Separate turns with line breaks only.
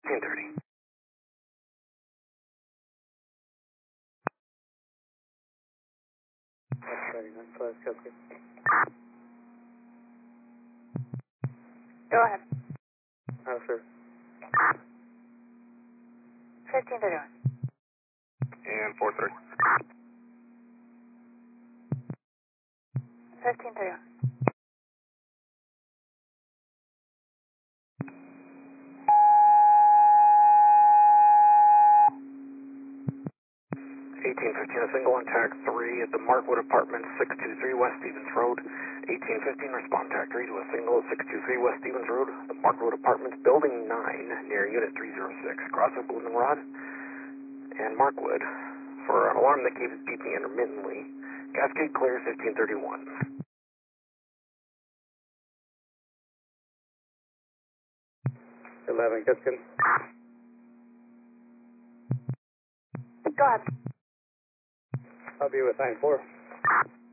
10:30.
Go ahead.
Sir.
1531.
And 4:30.
1531.
1815, a single on track 3 at the Markwood Apartments, 623 West Stevens Road. 1815, respond track 3 to a single at 623 West Stevens Road, the Markwood Apartments, Building 9, near Unit 306. Cross up Goldenrod and Markwood for an alarm that keeps beeping intermittently. Cascade clear, 1531. 11, Cascade.
Go ahead.
I'll be with 9-4.